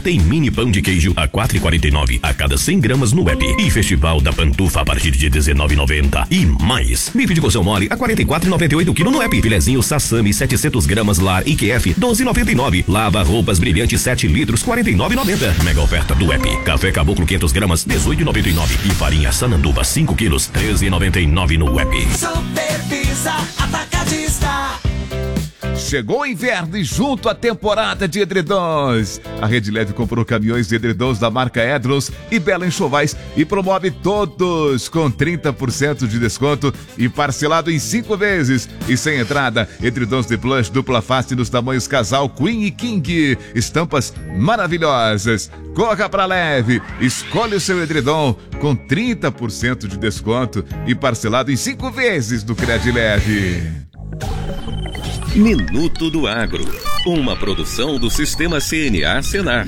Tem mini pão de queijo a 4,49 a cada 100 gramas no app. E Festival da Pantufa a partir de 19,90. E mais. Bife de coção mole a 44,98 kg no app. Filezinho Sassami 700 gramas Lar IQF 12,99. Lava roupas brilhante 7 litros 49,90. Mega oferta do app. Café Caboclo 500 gramas 18,99. E farinha Sananduva 5 quilos 13,99 no app. Supervisa Atacadista. Chegou o inverno e junto à temporada de edredons. A Rede Leve comprou caminhões de edredons da marca Edros e Bela Enxovais e promove todos com 30% de desconto e parcelado em 5 vezes. E sem entrada, edredons de plush dupla face nos tamanhos casal Queen e King. Estampas maravilhosas. Corra pra Leve, escolhe o seu edredom com 30% de desconto e parcelado em 5 vezes do Cred Leve. Minuto do Agro, uma produção do Sistema CNA Senar.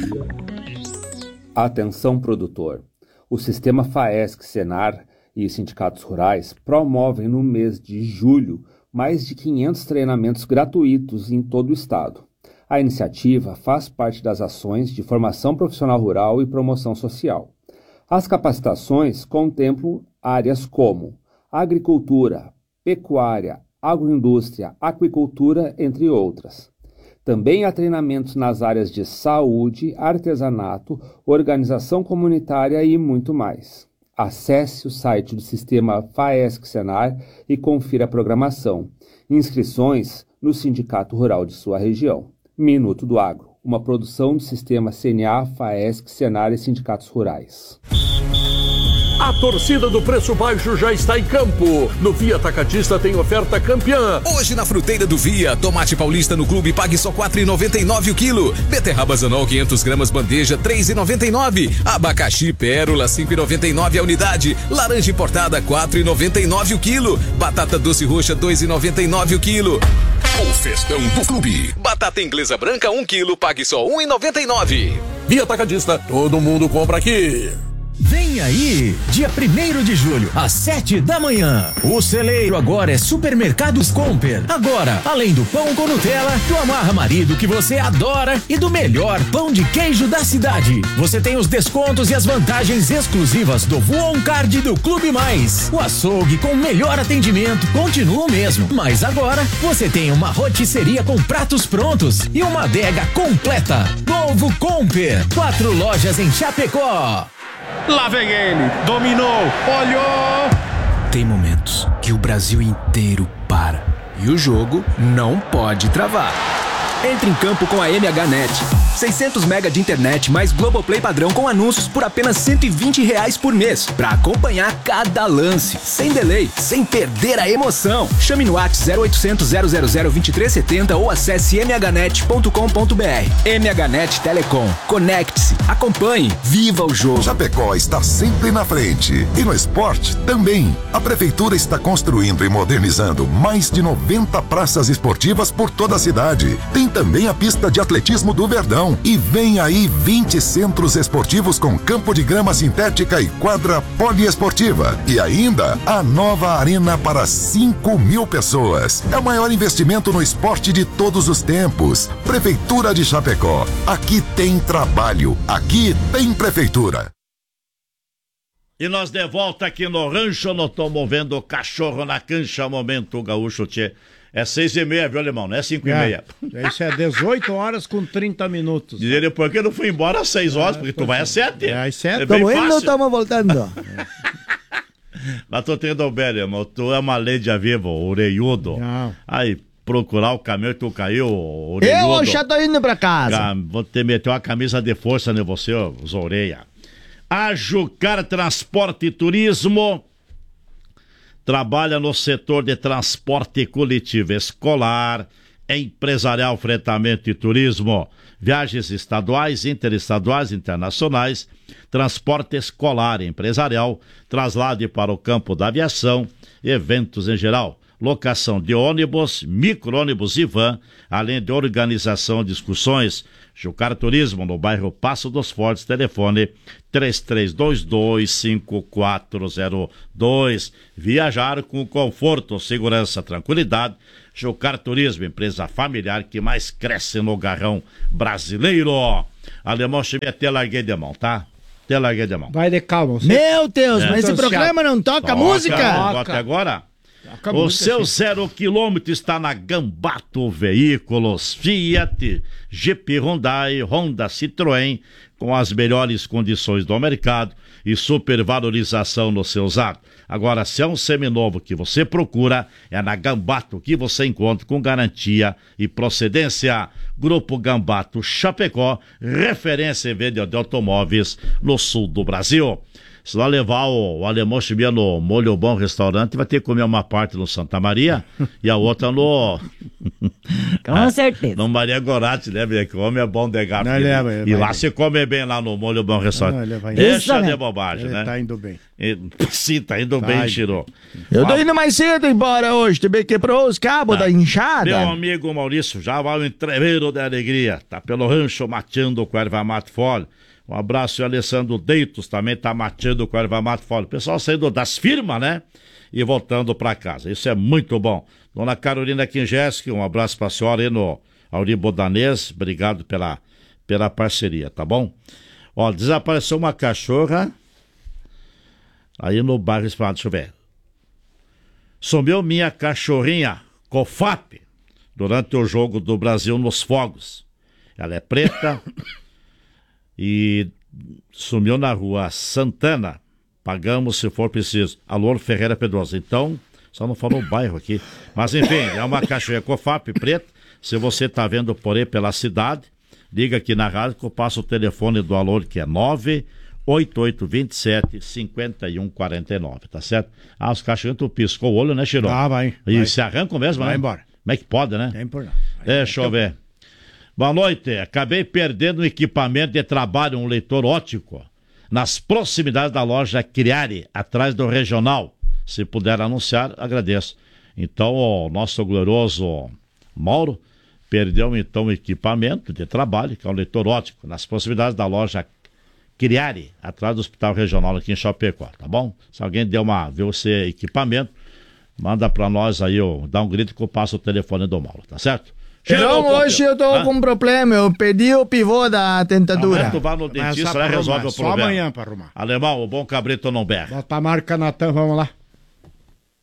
Atenção, produtor. O Sistema FAESC Senar e sindicatos rurais promovem no mês de julho mais de 500 treinamentos gratuitos em todo o estado. A iniciativa faz parte das ações de formação profissional rural e promoção social. As capacitações contemplam áreas como agricultura, pecuária, agroindústria, aquicultura, entre outras. Também há treinamentos nas áreas de saúde, artesanato, organização comunitária e muito mais. Acesse o site do Sistema FAESC Senar e confira a programação. Inscrições no Sindicato Rural de sua região. Minuto do Agro, uma produção do Sistema CNA, FAESC, Senar e Sindicatos Rurais. A torcida do preço baixo já está em campo. No Via Atacadista tem oferta campeã. Hoje na fruteira do Via, tomate paulista no clube pague só R$ 4,99 o quilo. Beterraba Zanol 500 gramas bandeja R$ 3,99. Abacaxi pérola R$ 5,99 a unidade. Laranja importada R$ 4,99 o quilo. Batata doce roxa R$ 2,99 o quilo. O festão do clube. Batata inglesa branca 1 quilo, pague só R$ 1,99. Via Atacadista, todo mundo compra aqui. Vem aí, dia 1º de julho, às 7 da manhã. O celeiro agora é Supermercados Comper. Agora, além do pão com Nutella, do Amarra Marido que você adora e do melhor pão de queijo da cidade, você tem os descontos e as vantagens exclusivas do Voon Card do Clube Mais. O açougue com melhor atendimento continua o mesmo, mas agora você tem uma rotisseria com pratos prontos e uma adega completa. Novo Comper, 4 lojas em Chapecó. Lá vem ele, dominou, olhou. Tem momentos que o Brasil inteiro para e o jogo não pode travar. Entre em campo com a MHNet. 600 mega de internet mais Globoplay padrão com anúncios por apenas R$ 120 por mês. Pra acompanhar cada lance, sem delay, sem perder a emoção. Chame no WhatsApp 0800 000 2370 ou acesse mhnet.com.br. MHNet Telecom. Conecte-se, acompanhe, viva o jogo. Chapecó está sempre na frente. E no esporte também. A prefeitura está construindo e modernizando mais de 90 praças esportivas por toda a cidade. Tem também a pista de atletismo do Verdão. E vem aí 20 centros esportivos com campo de grama sintética e quadra poliesportiva. E ainda a nova arena para 5.000 pessoas. É o maior investimento no esporte de todos os tempos. Prefeitura de Chapecó. Aqui tem trabalho. Aqui tem prefeitura. E nós de volta aqui no rancho, nós estamos movendo o cachorro na cancha, momento gaúcho, tchê. É 6h30, viu, alemão? Não é 5h30. Isso é 18 horas com 30 minutos. Dizer por que eu não fui embora às 6 horas, porque tu vai às 7. É às 7. Estamos indo ou estamos voltando? Mas tô tendo o bem, irmão. Tu é uma lei viva, orelhudo. Não. Aí, procurar o caminhão, tu caiu, orelhudo. Eu já tô indo pra casa. Vou te meter uma camisa de força em você, ó, os orelha. A Jucar Transporte e Turismo trabalha no setor de transporte coletivo escolar, empresarial, fretamento e turismo, viagens estaduais, interestaduais, internacionais, transporte escolar e empresarial, traslade para o campo da aviação, eventos em geral. locação de ônibus, micro-ônibus e van, além de organização de excursões. Jucar Turismo, no bairro Passo dos Fortes, telefone 3322-5402. Viajar com conforto, segurança, tranquilidade. Jucar Turismo, empresa familiar que mais cresce no garrão brasileiro. Alemão, até larguei de mão, tá? Até larguei de mão. Vai de calma. Você... Meu Deus, mas esse programa não toca música? Toca agora. O seu 0 quilômetro está na Gambato Veículos, Fiat, Jeep, Hyundai, Honda, Citroën, com as melhores condições do mercado e supervalorização no seu usado. Agora, se é um seminovo que você procura, é na Gambato que você encontra com garantia e procedência. Grupo Gambato Chapecó, referência em venda de automóveis no sul do Brasil. Se lá levar o Alemão Chimia no Molho Bom Restaurante, vai ter que comer uma parte no Santa Maria e a outra no... Com certeza. No Maria Gorati, né? Que homem é bom de gato. E lá se come bem lá no Molho Bom Restaurante. Deixa de bobagem, né? Tá indo bem. Sim, tá indo bem, Chiro. Eu tô indo mais cedo embora hoje, também quebrou os cabos da enxada. Meu amigo Maurício, já vai o entreveiro da alegria. Tá pelo rancho mateando com erva mate fole. Um abraço, e o Alessandro Deitos também tá mateando com erva mate fole. O pessoal saindo das firmas, né? E voltando pra casa. Isso é muito bom. Dona Carolina Kingeski, um abraço pra senhora aí no Auri Bodanês. Obrigado pela parceria, tá bom? Ó, desapareceu uma cachorra aí no bairro Esplanada, deixa eu ver. Sumiu minha cachorrinha, Cofap, durante o jogo do Brasil nos fogos. Ela é preta e sumiu na rua Santana. Pagamos se for preciso. Alô, Ferreira Pedrosa. Então, só não falou o bairro aqui. Mas enfim, é uma cachorrinha Cofap preta. Se você tá vendo por aí pela cidade, liga aqui na rádio que eu passo o telefone do Alô, que é 98827-5149, tá certo? Ah, os cachorrinhos, tu piscou o olho, né, Chirô? Ah, vai. E se arrancam mesmo, vai né? embora. Como é que pode, né? Tem por lá. Deixa eu ver. Boa noite. Acabei perdendo um equipamento de trabalho, um leitor óptico, nas proximidades da loja Criari, atrás do Regional. Se puder anunciar, agradeço. Então, o nosso glorioso Mauro perdeu, então, um equipamento de trabalho, que é um leitor óptico, nas proximidades da loja Criari, atrás do Hospital Regional aqui em Chapecó, tá bom? Se alguém viu esse equipamento, manda pra nós aí, dá um grito que eu passo o telefone do Mauro, tá certo? Então, hoje eu tô com um problema, eu perdi o pivô da dentadura. Tu vai no dentista, resolve o problema. Só amanhã pra arrumar. Alemão, o bom cabrito não berra. Bota a marca Natan, vamos lá.